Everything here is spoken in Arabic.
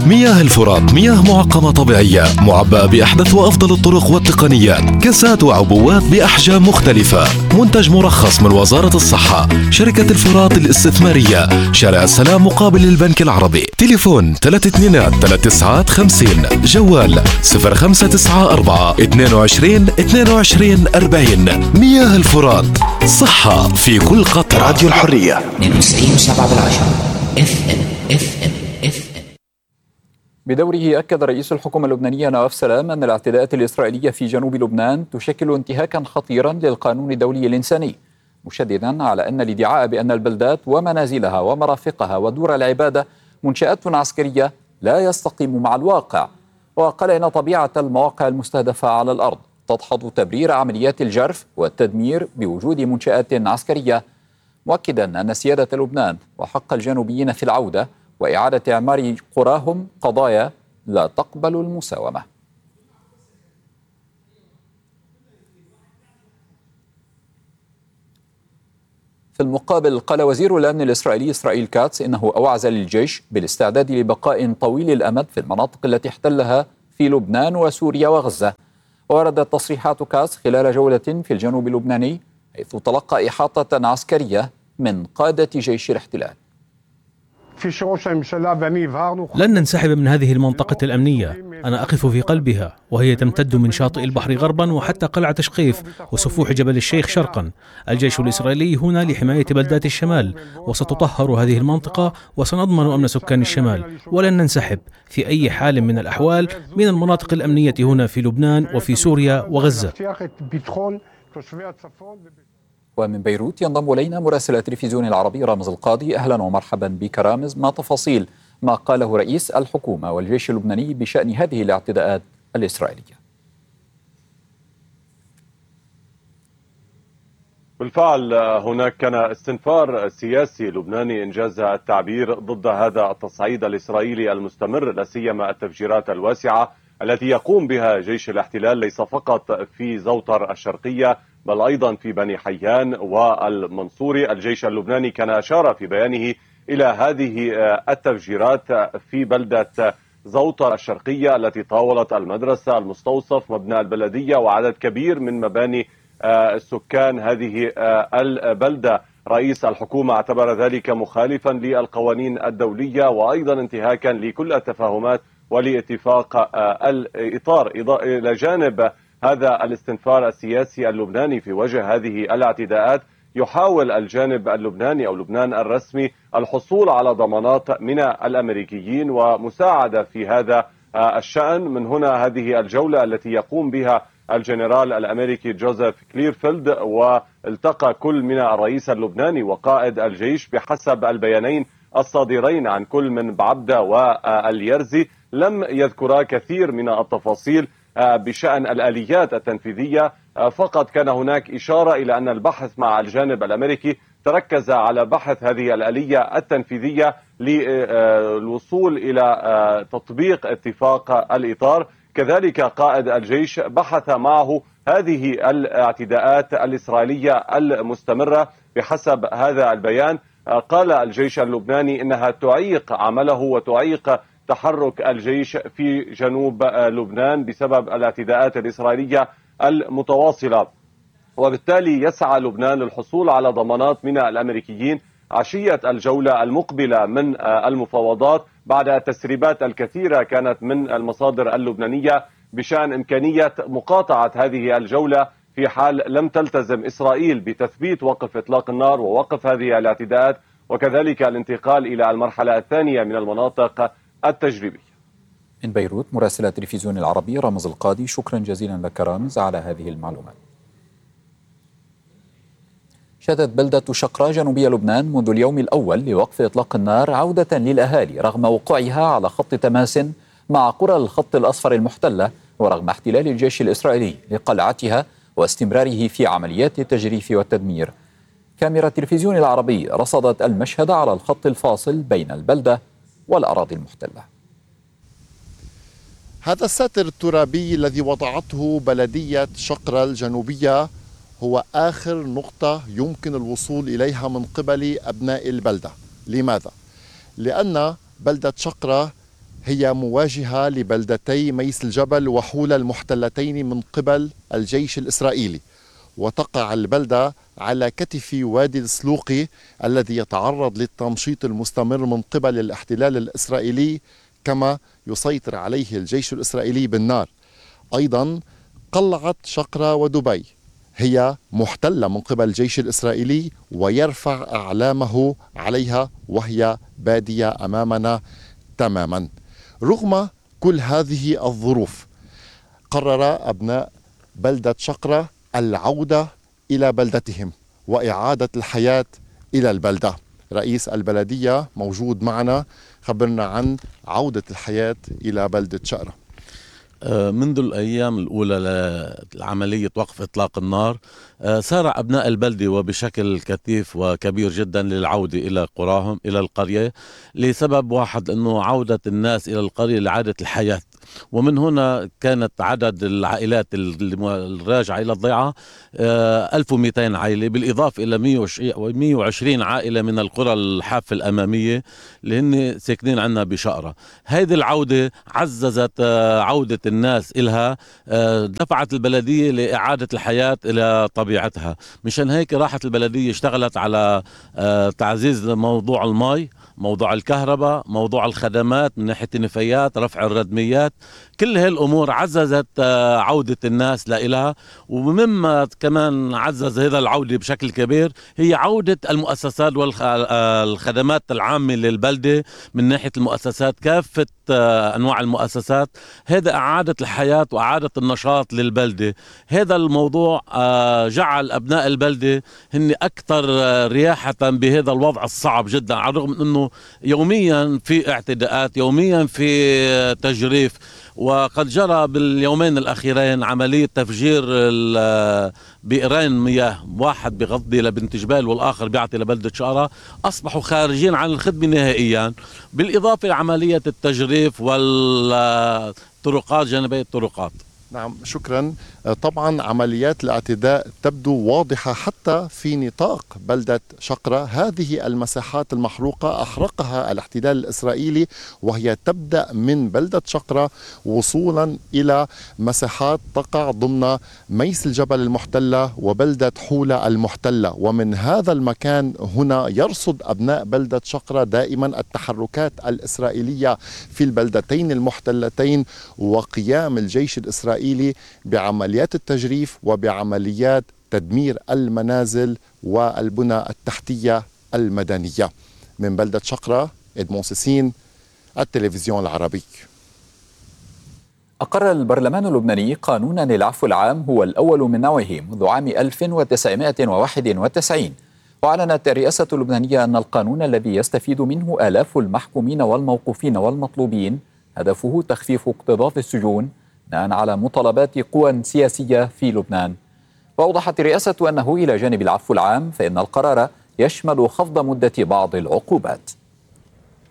مياه الفرات مياه معقمة طبيعية معبأة بأحدث وأفضل الطرق والتقنيات، كاسات وعبوات بأحجام مختلفة. منتج مرخص من وزارة الصحة. شركة الفرات الاستثمارية، شارع السلام مقابل البنك العربي. تليفون 323950. جوال 0594 22 40. مياه الفرات، صحة في كل قطرة. راديو الحرية 92.7 FM. بدوره أكد رئيس الحكومة اللبنانية نواف سلام أن الاعتداءات الإسرائيلية في جنوب لبنان تشكل انتهاكا خطيرا للقانون الدولي الإنساني، مشددا على أن الادعاء بأن البلدات ومنازلها ومرافقها ودور العبادة منشآت عسكرية لا يستقيم مع الواقع. وقال إن طبيعة المواقع المستهدفة على الأرض تدحض تبرير عمليات الجرف والتدمير بوجود منشآت عسكرية، مؤكدا أن سيادة لبنان وحق الجنوبيين في العودة وإعادة إعمار قراهم قضايا لا تقبل المساومة. في المقابل قال وزير الأمن الإسرائيلي إسرائيل كاتس إنه أوعز للجيش بالاستعداد لبقاء طويل الأمد في المناطق التي احتلها في لبنان وسوريا وغزة. وردت تصريحات كاتس خلال جولة في الجنوب اللبناني حيث تلقى إحاطة عسكرية من قادة جيش الاحتلال. لن ننسحب من هذه المنطقة الأمنية، أنا أقف في قلبها، وهي تمتد من شاطئ البحر غربا وحتى قلعة شقيف وسفوح جبل الشيخ شرقا. الجيش الإسرائيلي هنا لحماية بلدات الشمال، وستطهر هذه المنطقة وسنضمن أمن سكان الشمال، ولن ننسحب في أي حال من الأحوال من المناطق الأمنية هنا في لبنان وفي سوريا وغزة. ومن بيروت ينضم إلينا مراسل التلفزيون العربي رامز القاضي. أهلا ومرحبا بك رامز، ما تفاصيل ما قاله رئيس الحكومة والجيش اللبناني بشأن هذه الاعتداءات الإسرائيلية؟ بالفعل هناك كان استنفار سياسي لبناني إنجاز التعبير ضد هذا التصعيد الإسرائيلي المستمر، لا سيما التفجيرات الواسعة التي يقوم بها جيش الاحتلال ليس فقط في زوطر الشرقية بل أيضا في بني حيان والمنصوري. الجيش اللبناني كان أشار في بيانه إلى هذه التفجيرات في بلدة زوطر الشرقية التي طاولت المدرسة، المستوصف، مبنى البلدية وعدد كبير من مباني سكان هذه البلدة. رئيس الحكومة اعتبر ذلك مخالفا للقوانين الدولية وأيضا انتهاكا لكل التفاهمات ولاتفاق الإطار. إلى جانب هذا الاستنفار السياسي اللبناني في وجه هذه الاعتداءات، يحاول الجانب اللبناني أو لبنان الرسمي الحصول على ضمانات من الأمريكيين ومساعدة في هذا الشأن. من هنا هذه الجولة التي يقوم بها الجنرال الأمريكي جوزيف كليرفيلد، والتقى كل من الرئيس اللبناني وقائد الجيش. بحسب البيانين الصادرين عن كل من بعبدة واليرزي لم يذكرا كثير من التفاصيل بشأن الآليات التنفيذية، فقط كان هناك إشارة إلى أن البحث مع الجانب الأمريكي تركز على بحث هذه الآلية التنفيذية للوصول إلى تطبيق اتفاق الإطار. كذلك قائد الجيش بحث معه هذه الاعتداءات الإسرائيلية المستمرة. بحسب هذا البيان قال الجيش اللبناني إنها تعيق عمله وتعيق تحرك الجيش في جنوب لبنان بسبب الاعتداءات الإسرائيلية المتواصلة، وبالتالي يسعى لبنان للحصول على ضمانات من الأمريكيين عشية الجولة المقبلة من المفاوضات، بعد التسريبات الكثيرة كانت من المصادر اللبنانية بشأن إمكانية مقاطعة هذه الجولة في حال لم تلتزم إسرائيل بتثبيت وقف إطلاق النار ووقف هذه الاعتداءات، وكذلك الانتقال إلى المرحلة الثانية من المناطق التجريبية. من بيروت مراسل التلفزيون العربي رامز القاضي، شكرا جزيلا لك رامز على هذه المعلومات. شهدت بلدة شقرة جنوبية لبنان منذ اليوم الأول لوقف إطلاق النار عودة للأهالي رغم وقوعها على خط تماس مع قرى الخط الأصفر المحتلة، ورغم احتلال الجيش الإسرائيلي لقلعتها واستمراره في عمليات التجريف والتدمير. كاميرا التلفزيون العربي رصدت المشهد على الخط الفاصل بين البلدة والأراضي المحتلة. هذا الساتر الترابي الذي وضعته بلدية شقرة الجنوبية هو آخر نقطة يمكن الوصول إليها من قبل أبناء البلدة. لماذا؟ لأن بلدة شقرة هي مواجهة لبلدتي ميس الجبل وحولة المحتلتين من قبل الجيش الإسرائيلي، وتقع البلدة على كتف وادي السلوقي الذي يتعرض للتمشيط المستمر من قبل الاحتلال الإسرائيلي كما يسيطر عليه الجيش الإسرائيلي بالنار. أيضا قلعة شقرة ودبي هي محتلة من قبل الجيش الإسرائيلي ويرفع أعلامه عليها وهي بادية أمامنا تماما. رغم كل هذه الظروف قرر أبناء بلدة شقرة العودة إلى بلدتهم وإعادة الحياة إلى البلدة. رئيس البلدية موجود معنا، خبرنا عن عودة الحياة إلى بلدة شقرة. منذ الأيام الأولى لعملية وقف إطلاق النار سارع أبناء البلدة وبشكل كثيف وكبير جدا للعودة إلى قراهم إلى القرية، لسبب واحد أنه عودة الناس إلى القرية لإعادة الحياة. ومن هنا كانت عدد العائلات الراجعة إلى الضيعة 1200 عائلة، بالإضافة إلى 120 عائلة من القرى الحافة الأمامية اللي هن ساكنين عنا بشقرة. هذه العودة عززت عودة الناس إلها، دفعت البلدية لإعادة الحياة إلى طبيعتها. مشان هيك راحت البلدية اشتغلت على تعزيز موضوع المي، موضوع الكهرباء، موضوع الخدمات من ناحية النفايات، رفع الردميات. كل هاي الأمور عززت عودة الناس لإلها. ومما كمان عزز هذا العودة بشكل كبير هي عودة المؤسسات والخدمات العامة للبلدة من ناحية المؤسسات، كافة أنواع المؤسسات. هذا أعادة الحياة وأعادة النشاط للبلدة. هذا الموضوع جعل أبناء البلدة هن أكثر رياحة بهذا الوضع الصعب جدا، على الرغم من أنه يوميا في اعتداءات، يوميا في تجريف. وقد جرى باليومين الأخيرين عملية تفجير بئرين مياه، واحد بغضي لبنت جبال والآخر بيعطي لبلدة شقرة، أصبحوا خارجين عن الخدمة نهائيا، بالإضافة لعملية التجريف والطرقات جانبي الطرقات. نعم، شكرا. طبعا عمليات الاعتداء تبدو واضحة حتى في نطاق بلدة شقرة. هذه المساحات المحروقة أحرقها الاحتلال الإسرائيلي، وهي تبدأ من بلدة شقرة وصولا إلى مساحات تقع ضمن ميس الجبل المحتلة وبلدة حولة المحتلة. ومن هذا المكان هنا يرصد أبناء بلدة شقرة دائما التحركات الإسرائيلية في البلدتين المحتلتين وقيام الجيش الإسرائيلي بعمليات التجريف وبعمليات تدمير المنازل والبنى التحتية المدنية. من بلدة شقرة، إدمون سيسين، التلفزيون العربي. أقر البرلمان اللبناني قانونا للعفو العام هو الأول من نوعه منذ عام 1991، وأعلنت الرئاسة اللبنانية أن القانون الذي يستفيد منه آلاف المحكومين والموقوفين والمطلوبين هدفه تخفيف اكتظاظ السجون بناء على مطالبات قوى سياسية في لبنان. وأوضحت الرئاسة أنه إلى جانب العفو العام فإن القرار يشمل خفض مدة بعض العقوبات.